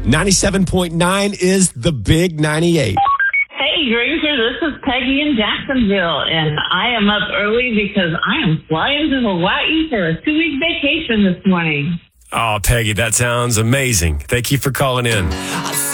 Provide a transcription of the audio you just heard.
97.9 is the Big 98. Hey, Granger, this is Peggy in Jacksonville, and I am up early because I am flying to Hawaii for a 2-week vacation this morning. Oh, Peggy, that sounds amazing. Thank you for calling in.